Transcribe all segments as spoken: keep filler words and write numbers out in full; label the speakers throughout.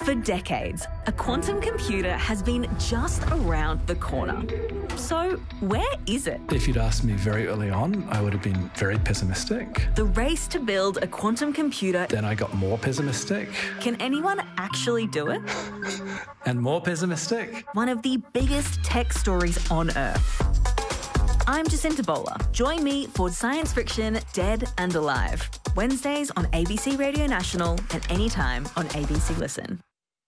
Speaker 1: For decades, a quantum computer has been just around the corner. So, where is it?
Speaker 2: If you'd asked me very early on, I would have been very pessimistic.
Speaker 1: The race to build a quantum computer.
Speaker 2: Then I got more pessimistic.
Speaker 1: Can anyone actually do it?
Speaker 2: And more pessimistic.
Speaker 1: One of the biggest tech stories on Earth. I'm Jacinta Bowler. Join me for Science Friction Dead and Alive. Wednesdays on A B C Radio National and anytime on A B C Listen.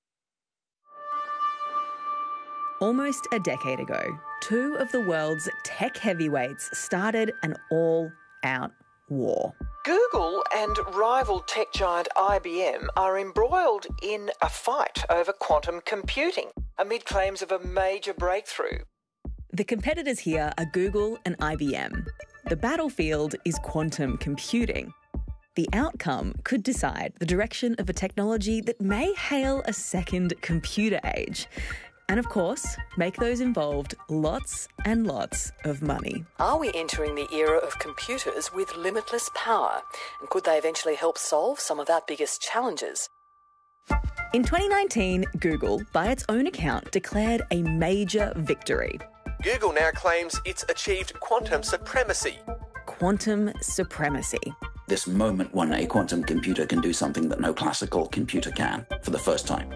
Speaker 1: Almost a decade ago, two of the world's tech heavyweights started an all-out war.
Speaker 3: Google and rival tech giant I B M are embroiled in a fight over quantum computing amid claims of a major breakthrough.
Speaker 1: The competitors here are Google and I B M. The battlefield is quantum computing. The outcome could decide the direction of a technology that may hail a second computer age. And of course, make those involved lots and lots of money.
Speaker 3: Are we entering the era of computers with limitless power? And could they eventually help solve some of our biggest challenges?
Speaker 1: In twenty nineteen, Google, by its own account, declared a major victory.
Speaker 4: Google now claims it's achieved quantum supremacy.
Speaker 1: Quantum supremacy.
Speaker 5: This moment when a quantum computer can do something that no classical computer can for the first time.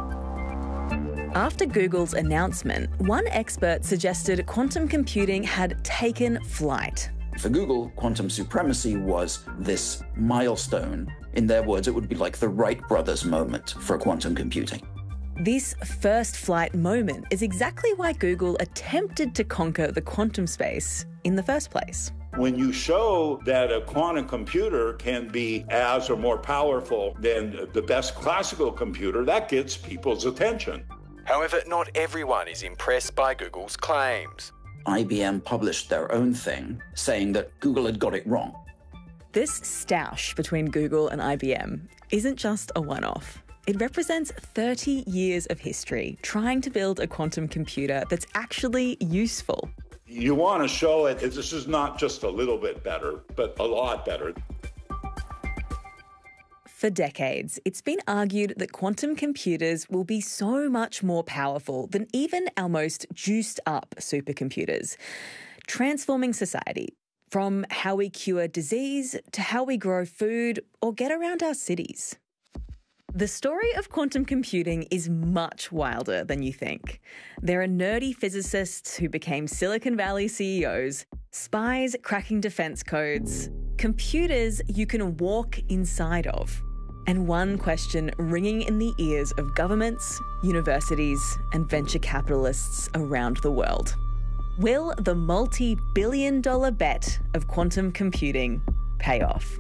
Speaker 1: After Google's announcement, one expert suggested quantum computing had taken flight.
Speaker 5: For Google, quantum supremacy was this milestone. In their words, it would be like the Wright brothers moment for quantum computing.
Speaker 1: This first flight moment is exactly why Google attempted to conquer the quantum space in the first place.
Speaker 6: When you show that a quantum computer can be as or more powerful than the best classical computer, that gets people's attention.
Speaker 4: However, not everyone is impressed by Google's claims.
Speaker 5: I B M published their own thing, saying that Google had got it wrong.
Speaker 1: This stoush between Google and I B M isn't just a one-off. It represents thirty years of history trying to build a quantum computer that's actually useful.
Speaker 6: You want to show it, this is not just a little bit better, but a lot better.
Speaker 1: For decades, it's been argued that quantum computers will be so much more powerful than even our most juiced-up supercomputers, transforming society, from how we cure disease to how we grow food or get around our cities. The story of quantum computing is much wilder than you think. There are nerdy physicists who became Silicon Valley C E Os, spies cracking defense codes, computers you can walk inside of, and one question ringing in the ears of governments, universities, and venture capitalists around the world. Will the multi-billion dollar bet of quantum computing pay off?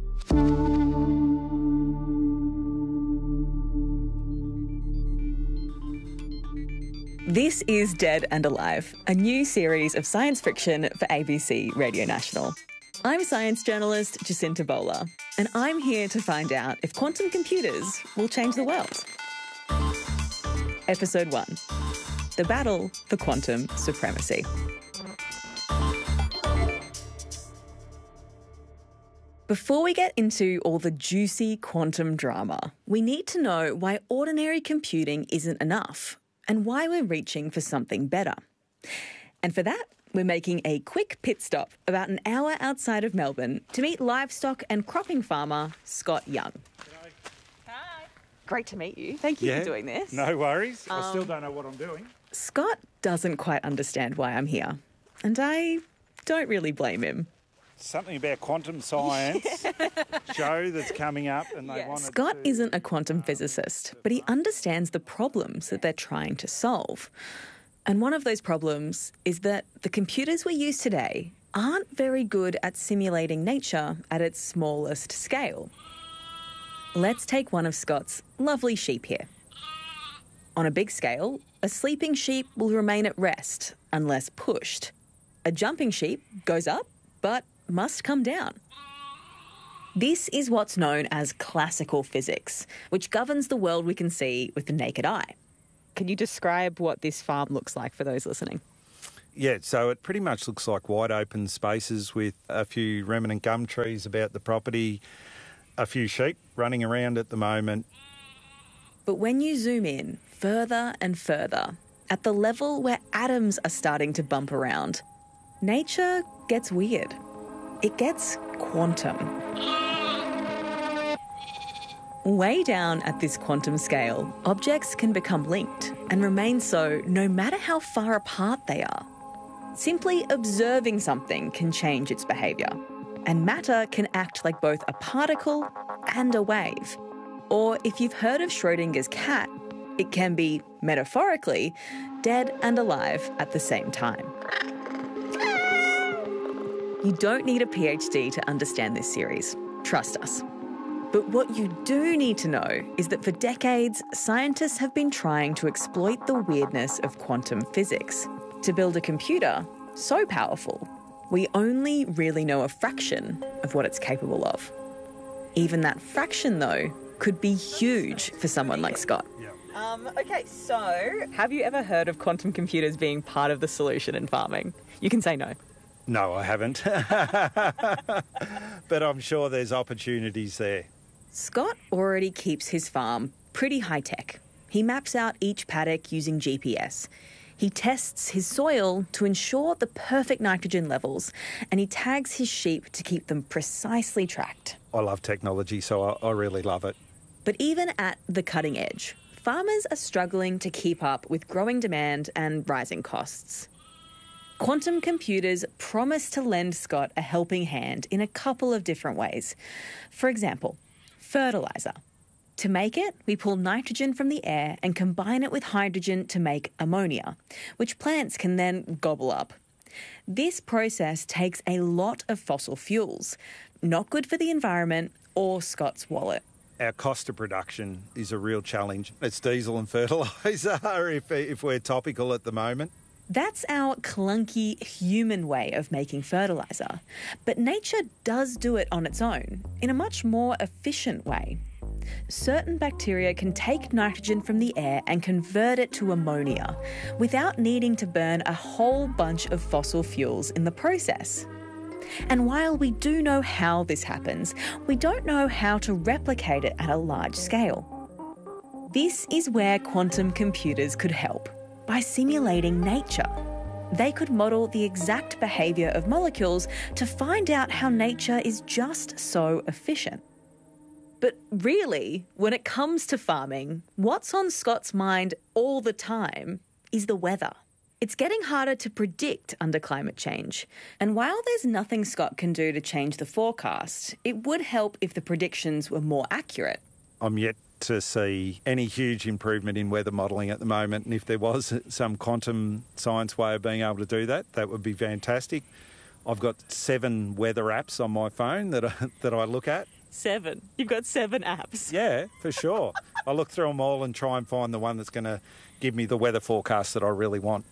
Speaker 1: This is Dead and Alive, a new series of science fiction for A B C Radio National. I'm science journalist Jacinta Bowler, and I'm here to find out if quantum computers will change the world. Episode one, The Battle for Quantum Supremacy. Before we get into all the juicy quantum drama, we need to know why ordinary computing isn't enough and why we're reaching for something better. And for that, we're making a quick pit stop about an hour outside of Melbourne to meet livestock and cropping farmer Scott Young.
Speaker 7: Hi.
Speaker 1: Great to meet you. Thank you
Speaker 8: yeah,
Speaker 1: for doing this.
Speaker 8: No worries.
Speaker 1: Um,
Speaker 8: I still don't know what I'm doing.
Speaker 1: Scott doesn't quite understand why I'm here, and I don't really blame him.
Speaker 8: Something about quantum science show that's coming up, and they
Speaker 1: Yeah.
Speaker 8: want
Speaker 1: Scott
Speaker 8: to,
Speaker 1: isn't a quantum physicist, but he understands the problems that they're trying to solve. And one of those problems is that the computers we use today aren't very good at simulating nature at its smallest scale. Let's take one of Scott's lovely sheep here. On a big scale, a sleeping sheep will remain at rest unless pushed. A jumping sheep goes up, but must come down. This is what's known as classical physics, which governs the world we can see with the naked eye. Can you describe what this farm looks like for those listening?
Speaker 8: Yeah, so it pretty much looks like wide open spaces with a few remnant gum trees about the property, a few sheep running around at the moment.
Speaker 1: But when you zoom in further and further, at the level where atoms are starting to bump around, nature gets weird. It gets quantum. Way down at this quantum scale, objects can become linked and remain so no matter how far apart they are. Simply observing something can change its behaviour, and matter can act like both a particle and a wave. Or if you've heard of Schrödinger's cat, it can be, metaphorically, dead and alive at the same time. You don't need a PhD to understand this series. Trust us. But what you do need to know is that for decades, scientists have been trying to exploit the weirdness of quantum physics to build a computer so powerful, we only really know a fraction of what it's capable of. Even that fraction, though, could be huge for someone like Scott. Um, okay, so have you ever heard of quantum computers being part of the solution in farming? You can say no.
Speaker 8: No, I haven't. But I'm sure there's opportunities there.
Speaker 1: Scott already keeps his farm pretty high-tech. He maps out each paddock using G P S. He tests his soil to ensure the perfect nitrogen levels, and he tags his sheep to keep them precisely tracked.
Speaker 8: I love technology, so I, I really love it.
Speaker 1: But even at the cutting edge, farmers are struggling to keep up with growing demand and rising costs. Quantum computers promise to lend Scott a helping hand in a couple of different ways. For example, fertiliser. To make it, we pull nitrogen from the air and combine it with hydrogen to make ammonia, which plants can then gobble up. This process takes a lot of fossil fuels, not good for the environment or Scott's wallet.
Speaker 8: Our cost of production is a real challenge. It's diesel and fertiliser if, if we're topical at the moment.
Speaker 1: That's our clunky human way of making fertiliser. But nature does do it on its own, in a much more efficient way. Certain bacteria can take nitrogen from the air and convert it to ammonia without needing to burn a whole bunch of fossil fuels in the process. And while we do know how this happens, we don't know how to replicate it at a large scale. This is where quantum computers could help, by simulating nature. They could model the exact behaviour of molecules to find out how nature is just so efficient. But really, when it comes to farming, what's on Scott's mind all the time is the weather. It's getting harder to predict under climate change. And while there's nothing Scott can do to change the forecast, it would help if the predictions were more accurate.
Speaker 8: I'm yet to see any huge improvement in weather modelling at the moment, and if there was some quantum science way of being able to do that, that would be fantastic. I've got seven weather apps on my phone that I, that I look at.
Speaker 1: Seven? You've got seven apps?
Speaker 8: Yeah, for sure. I look through them all and try and find the one that's going to give me the weather forecast that I really want.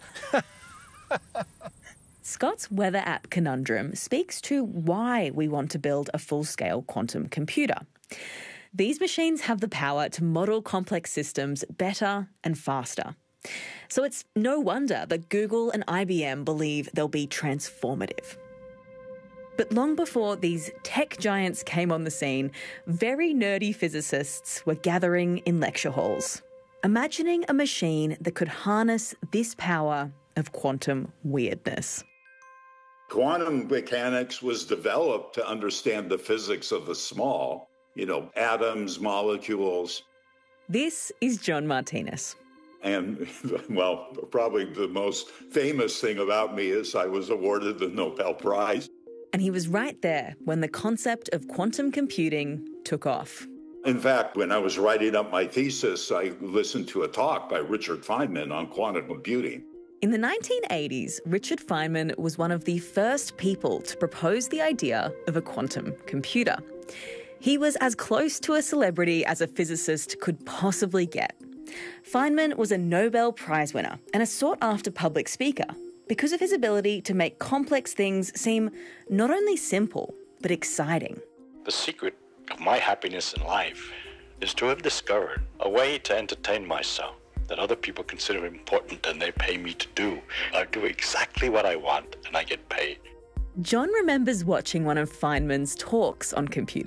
Speaker 1: Scott's weather app conundrum speaks to why we want to build a full-scale quantum computer. These machines have the power to model complex systems better and faster. So it's no wonder that Google and I B M believe they'll be transformative. But long before these tech giants came on the scene, very nerdy physicists were gathering in lecture halls, imagining a machine that could harness this power of quantum weirdness.
Speaker 6: Quantum mechanics was developed to understand the physics of the small, you know, atoms, molecules.
Speaker 1: This is John Martinez.
Speaker 6: And, well, probably the most famous thing about me is I was awarded the Nobel Prize.
Speaker 1: And he was right there when the concept of quantum computing took off.
Speaker 6: In fact, when I was writing up my thesis, I listened to a talk by Richard Feynman on quantum computing.
Speaker 1: In the nineteen eighties, Richard Feynman was one of the first people to propose the idea of a quantum computer. He was as close to a celebrity as a physicist could possibly get. Feynman was a Nobel Prize winner and a sought-after public speaker because of his ability to make complex things seem not only simple, but exciting.
Speaker 9: The secret of my happiness in life is to have discovered a way to entertain myself that other people consider important and they pay me to do. I do exactly what I want and I get paid.
Speaker 1: John remembers watching one of Feynman's talks on computing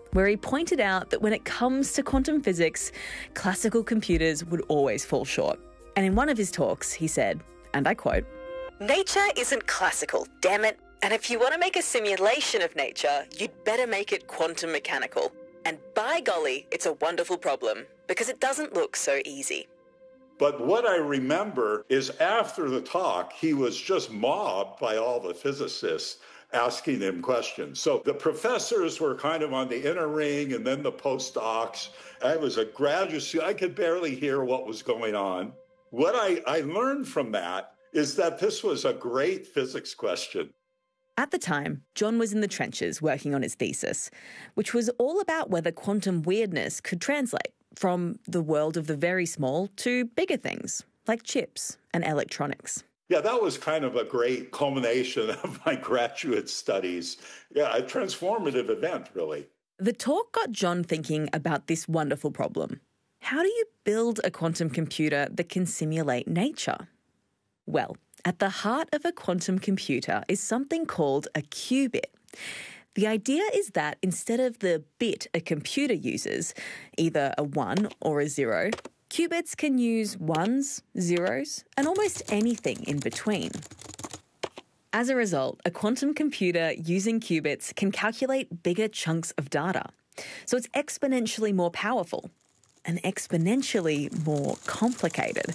Speaker 1: where he pointed out that when it comes to quantum physics, classical computers would always fall short. And in one of his talks, he said, and I quote, "Nature isn't classical, damn it. And if you want to make a simulation of nature, you'd better make it quantum mechanical. And by golly, it's a wonderful problem, because it doesn't look so easy."
Speaker 6: But what I remember is after the talk, he was just mobbed by all the physicists asking him questions. So the professors were kind of on the inner ring, and then the postdocs. I was a graduate student. I could barely hear what was going on. What I, I learned from that is that this was a great physics question.
Speaker 1: At the time, John was in the trenches working on his thesis, which was all about whether quantum weirdness could translate from the world of the very small to bigger things, like chips and electronics.
Speaker 6: Yeah, that was kind of a great culmination of my graduate studies. Yeah, a transformative event, really.
Speaker 1: The talk got John thinking about this wonderful problem. How do you build a quantum computer that can simulate nature? Well, at the heart of a quantum computer is something called a qubit. The idea is that instead of the bit a computer uses, either a one or a zero, qubits can use ones, zeros, and almost anything in between. As a result, a quantum computer using qubits can calculate bigger chunks of data. So it's exponentially more powerful and exponentially more complicated.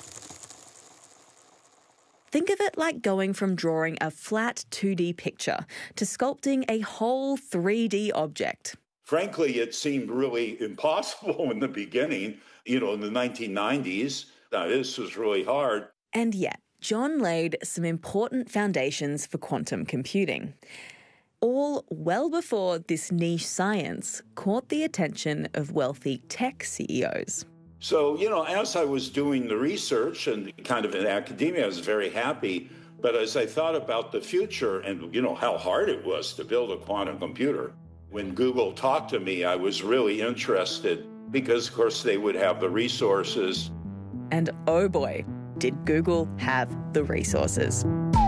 Speaker 1: Think of it like going from drawing a flat two D picture to sculpting a whole three D object.
Speaker 6: Frankly, it seemed really impossible in the beginning, you know, in the nineteen nineties. Now, this was really hard.
Speaker 1: And yet, John laid some important foundations for quantum computing, all well before this niche science caught the attention of wealthy tech C E Os.
Speaker 6: So, you know, as I was doing the research and kind of in academia, I was very happy. But as I thought about the future and, you know, how hard it was to build a quantum computer, when Google talked to me, I was really interested because, of course, they would have the resources.
Speaker 1: And oh boy, did Google have the resources.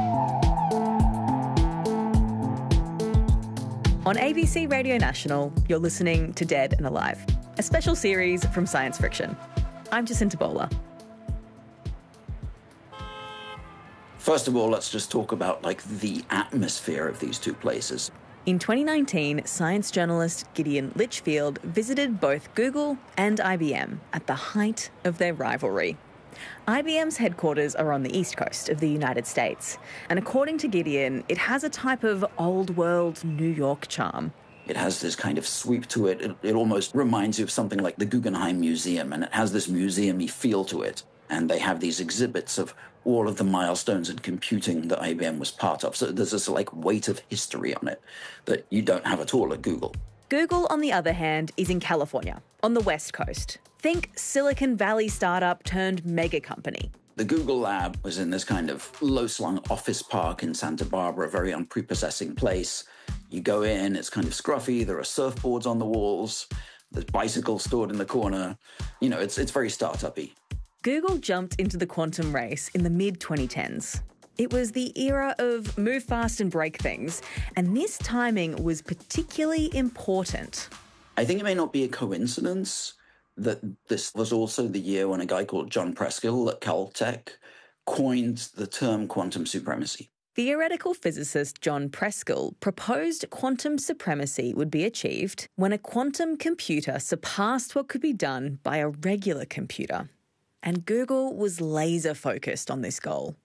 Speaker 1: On A B C Radio National, you're listening to Dead and Alive, a special series from Science Friction. I'm Jacinta Bowler.
Speaker 5: First of all, let's just talk about like the atmosphere of these two places.
Speaker 1: In twenty nineteen, science journalist Gideon Litchfield visited both Google and I B M at the height of their rivalry. I B M's headquarters are on the east coast of the United States, and according to Gideon, it has a type of old-world New York charm.
Speaker 5: It has this kind of sweep to it. it. It almost reminds you of something like the Guggenheim Museum, and it has this museum-y feel to it. And they have these exhibits of all of the milestones in computing that I B M was part of. So there's this like weight of history on it that you don't have at all at Google.
Speaker 1: Google, on the other hand, is in California, on the West Coast. Think Silicon Valley startup turned mega company.
Speaker 5: The Google lab was in this kind of low-slung office park in Santa Barbara, a very unprepossessing place. You go in, it's kind of scruffy, there are surfboards on the walls, there's bicycles stored in the corner. You know, it's it's very startup-y.
Speaker 1: Google jumped into the quantum race in the mid twenty tens. It was the era of move fast and break things, and this timing was particularly important.
Speaker 5: I think it may not be a coincidence that this was also the year when a guy called John Preskill at Caltech coined the term quantum supremacy.
Speaker 1: Theoretical physicist John Preskill proposed quantum supremacy would be achieved when a quantum computer surpassed what could be done by a regular computer. And Google was laser-focused on this goal.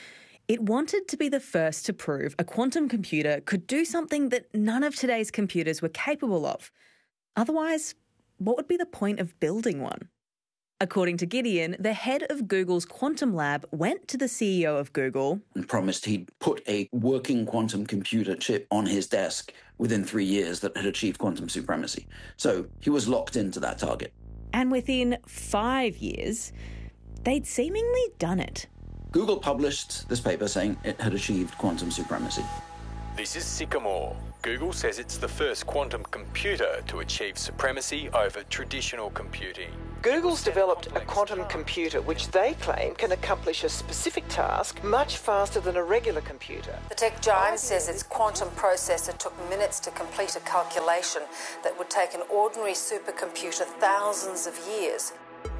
Speaker 1: It wanted to be the first to prove a quantum computer could do something that none of today's computers were capable of. Otherwise, what would be the point of building one? According to Gideon, the head of Google's quantum lab went to the C E O of Google
Speaker 5: and promised he'd put a working quantum computer chip on his desk within three years that had achieved quantum supremacy. So he was locked into that target.
Speaker 1: And within five years, they'd seemingly done it.
Speaker 5: Google published this paper saying it had achieved quantum supremacy.
Speaker 4: This is Sycamore. Google says it's the first quantum computer to achieve supremacy over traditional computing.
Speaker 3: Google's developed a quantum computer which they claim can accomplish a specific task much faster than a regular computer.
Speaker 10: The tech giant says its quantum processor took minutes to complete a calculation that would take an ordinary supercomputer thousands of years.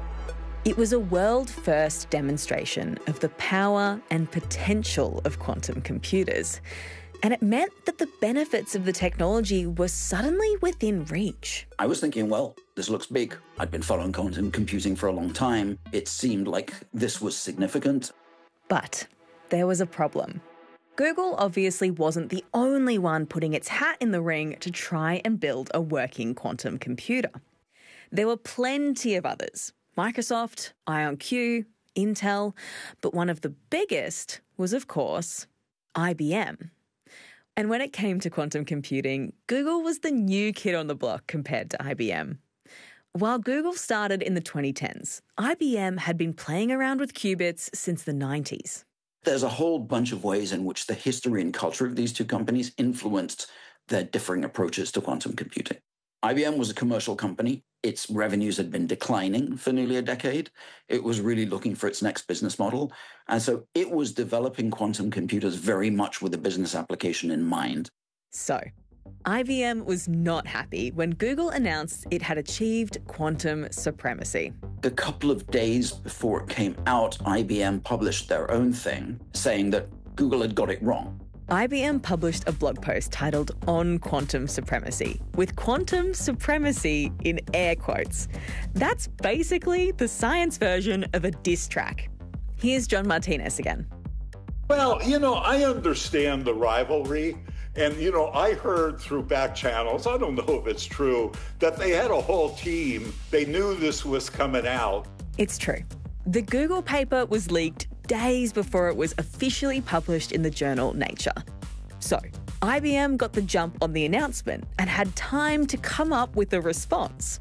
Speaker 1: It was a world-first demonstration of the power and potential of quantum computers. And it meant that the benefits of the technology were suddenly within reach.
Speaker 5: I was thinking, well, this looks big. I'd been following quantum computing for a long time. It seemed like this was significant.
Speaker 1: But there was a problem. Google obviously wasn't the only one putting its hat in the ring to try and build a working quantum computer. There were plenty of others. Microsoft, IonQ, Intel. But one of the biggest was, of course, I B M. And when it came to quantum computing, Google was the new kid on the block compared to I B M. While Google started in the twenty tens, I B M had been playing around with qubits since the nineties.
Speaker 5: There's a whole bunch of ways in which the history and culture of these two companies influenced their differing approaches to quantum computing. I B M was a commercial company. Its revenues had been declining for nearly a decade. It was really looking for its next business model. And so it was developing quantum computers very much with a business application in mind.
Speaker 1: So, I B M was not happy when Google announced it had achieved quantum supremacy.
Speaker 5: A couple of days before it came out, I B M published their own thing saying that Google had got it wrong.
Speaker 1: I B M published a blog post titled On Quantum Supremacy, with quantum supremacy in air quotes. That's basically the science version of a diss track. Here's John Martinez again.
Speaker 6: Well, you know, I understand the rivalry. And, you know, I heard through back channels, I don't know if it's true, that they had a whole team. They knew this was coming out.
Speaker 1: It's true. The Google paper was leaked days before it was officially published in the journal Nature. So, I B M got the jump on the announcement and had time to come up with a response.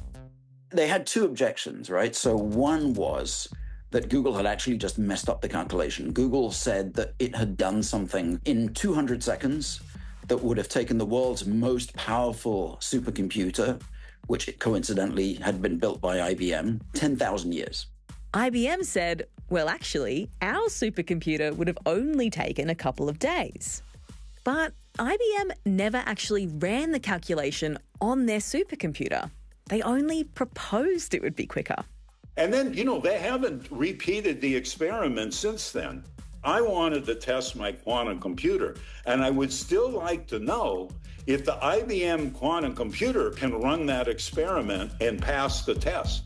Speaker 5: They had two objections, right? So one was that Google had actually just messed up the calculation. Google said that it had done something in two hundred seconds that would have taken the world's most powerful supercomputer, which coincidentally had been built by I B M, ten thousand years.
Speaker 1: I B M said, well, actually, our supercomputer would have only taken a couple of days. But I B M never actually ran the calculation on their supercomputer. They only proposed it would be quicker.
Speaker 6: And then, you know, they haven't repeated the experiment since then. I wanted to test my quantum computer, and I would still like to know if the I B M quantum computer can run that experiment and pass the test.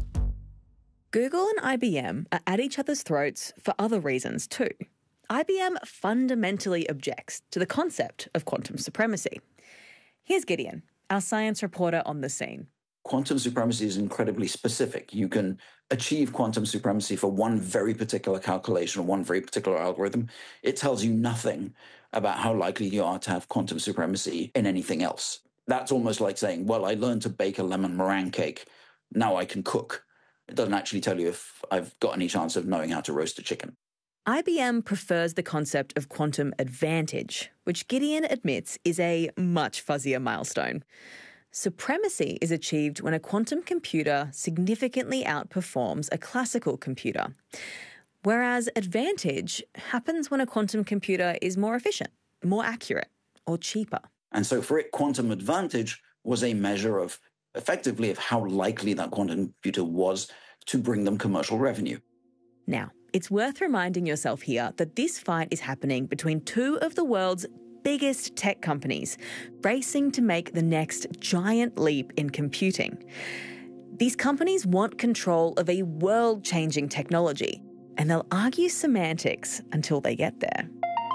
Speaker 1: Google and I B M are at each other's throats for other reasons too. I B M fundamentally objects to the concept of quantum supremacy. Here's Gideon, our science reporter on the scene.
Speaker 5: Quantum supremacy is incredibly specific. You can achieve quantum supremacy for one very particular calculation or one very particular algorithm. It tells you nothing about how likely you are to have quantum supremacy in anything else. That's almost like saying, well, I learned to bake a lemon meringue cake. Now I can cook. It doesn't actually tell you if I've got any chance of knowing how to roast a chicken.
Speaker 1: I B M prefers the concept of quantum advantage, which Gideon admits is a much fuzzier milestone. Supremacy is achieved when a quantum computer significantly outperforms a classical computer, whereas advantage happens when a quantum computer is more efficient, more accurate, or cheaper.
Speaker 5: And so for it, quantum advantage was a measure of, effectively, of how likely that quantum computer was to bring them commercial revenue.
Speaker 1: Now, it's worth reminding yourself here that this fight is happening between two of the world's biggest tech companies, racing to make the next giant leap in computing. These companies want control of a world-changing technology, and they'll argue semantics until they get there.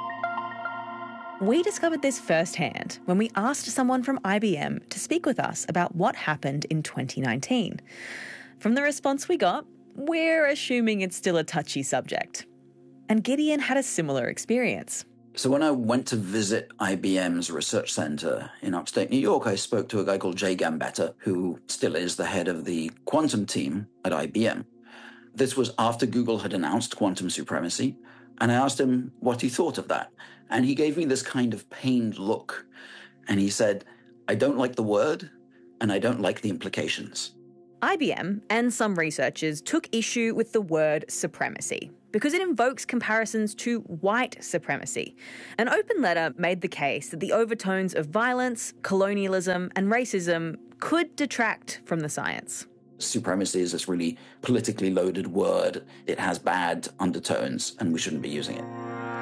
Speaker 1: We discovered this firsthand when we asked someone from I B M to speak with us about what happened in twenty nineteen. From the response we got, we're assuming it's still a touchy subject. And Gideon had a similar experience.
Speaker 5: So when I went to visit I B M's research center in upstate New York, I spoke to a guy called Jay Gambetta, who still is the head of the quantum team at I B M. This was after Google had announced quantum supremacy, and I asked him what he thought of that. And he gave me this kind of pained look. And he said, I don't like the word, and I don't like the implications.
Speaker 1: I B M and some researchers took issue with the word supremacy because it invokes comparisons to white supremacy. An open letter made the case that the overtones of violence, colonialism, and racism could detract from the science.
Speaker 5: Supremacy is this really politically loaded word. It has bad undertones, and we shouldn't be using it.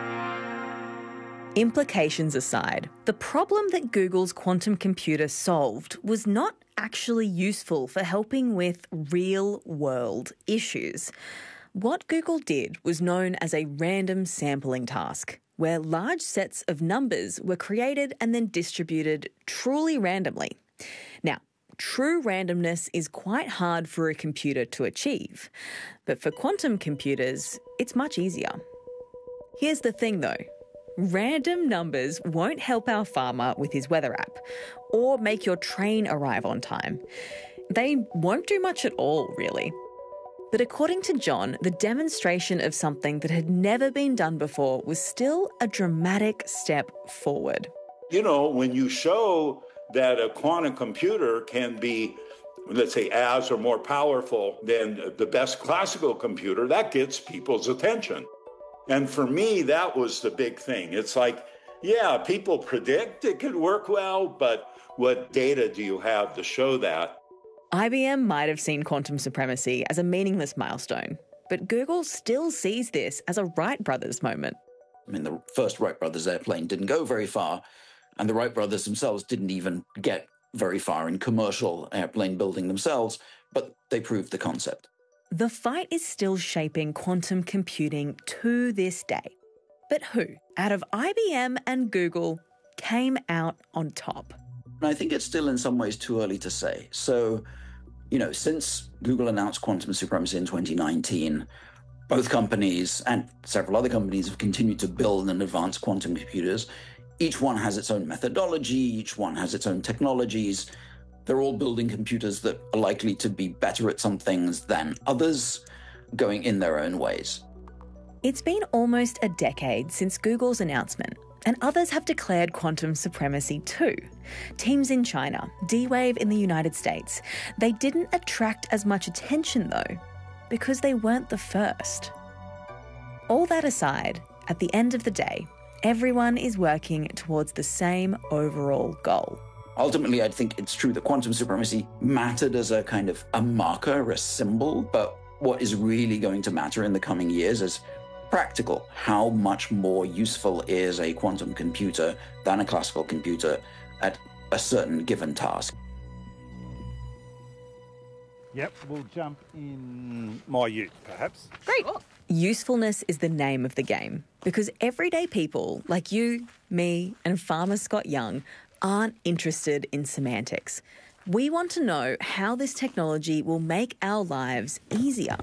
Speaker 1: Implications aside, the problem that Google's quantum computer solved was not actually useful for helping with real-world issues. What Google did was known as a random sampling task, where large sets of numbers were created and then distributed truly randomly. Now, true randomness is quite hard for a computer to achieve, but for quantum computers, it's much easier. Here's the thing though. Random numbers won't help our farmer with his weather app or make your train arrive on time. They won't do much at all, really. But according to John, the demonstration of something that had never been done before was still a dramatic step forward.
Speaker 6: You know, when you show that a quantum computer can be, let's say, as or more powerful than the best classical computer, that gets people's attention. And for me, that was the big thing. It's like, yeah, people predict it could work well, but what data do you have to show that?
Speaker 1: I B M might have seen quantum supremacy as a meaningless milestone, but Google still sees this as a Wright brothers moment.
Speaker 5: I mean, the first Wright brothers airplane didn't go very far, and the Wright brothers themselves didn't even get very far in commercial airplane building themselves, but they proved the concept.
Speaker 1: The fight is still shaping quantum computing to this day. But who, out of I B M and Google, came out on top?
Speaker 5: I think it's still in some ways too early to say. So, you know, since Google announced quantum supremacy in twenty nineteen, both companies and several other companies have continued to build and advance quantum computers. Each one has its own methodology, each one has its own technologies. They're all building computers that are likely to be better at some things than others, going in their own ways.
Speaker 1: It's been almost a decade since Google's announcement, and others have declared quantum supremacy too. Teams in China, D-Wave in the United States. They didn't attract as much attention though, because they weren't the first. All that aside, at the end of the day, everyone is working towards the same overall goal.
Speaker 5: Ultimately, I think it's true that quantum supremacy mattered as a kind of a marker, a symbol, but what is really going to matter in the coming years is practical. How much more useful is a quantum computer than a classical computer at a certain given task?
Speaker 8: Yep, we'll jump in my ute, perhaps.
Speaker 1: Great. Usefulness is the name of the game because everyday people like you, me, and Farmer Scott Young aren't interested in semantics. We want to know how this technology will make our lives easier.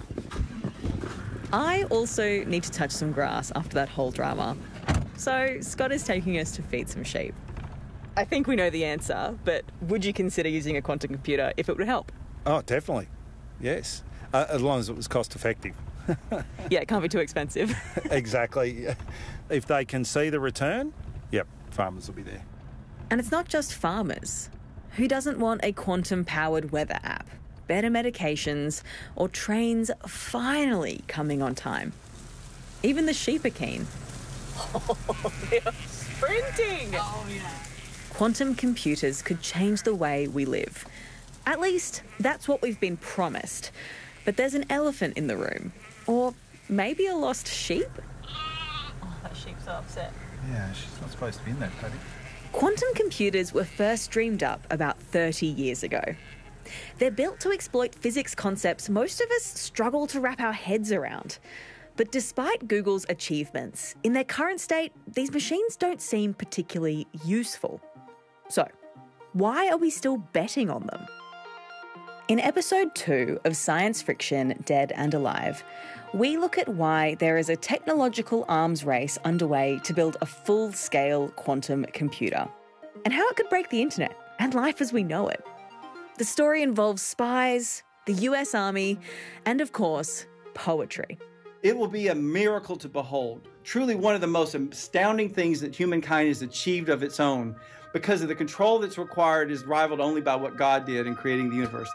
Speaker 1: I also need to touch some grass after that whole drama. So Scott is taking us to feed some sheep. I think we know the answer, but would you consider using a quantum computer if it would help?
Speaker 8: Oh, definitely. Yes. Uh, as long as it was cost effective.
Speaker 1: Yeah, it can't be too expensive.
Speaker 8: Exactly. If they can see the return, yep, farmers will be there.
Speaker 1: And it's not just farmers. Who doesn't want a quantum-powered weather app, better medications, or trains finally coming on time? Even the sheep are keen. Oh, they're sprinting! Oh, yeah. Quantum computers could change the way we live. At least, that's what we've been promised. But there's an elephant in the room. Or maybe a lost sheep?
Speaker 7: Oh, that sheep's so upset.
Speaker 2: Yeah, she's not supposed to be in that paddock.
Speaker 1: Quantum computers were first dreamed up about thirty years ago. They're built to exploit physics concepts most of us struggle to wrap our heads around. But despite Google's achievements, in their current state, these machines don't seem particularly useful. So, why are we still betting on them? In episode two of Science Friction, Dead and Alive, we look at why there is a technological arms race underway to build a full-scale quantum computer, and how it could break the internet and life as we know it. The story involves spies, the U S Army, and of course, poetry.
Speaker 11: It will be a miracle to behold. Truly one of the most astounding things that humankind has achieved of its own. because of the control that's required is rivaled only by what God did in creating the universe.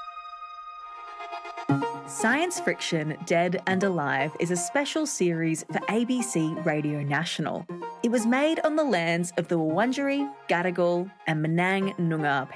Speaker 1: Science Friction, Dead and Alive is a special series for A B C Radio National. It was made on the lands of the Wurundjeri, Gadigal and Menang Noongar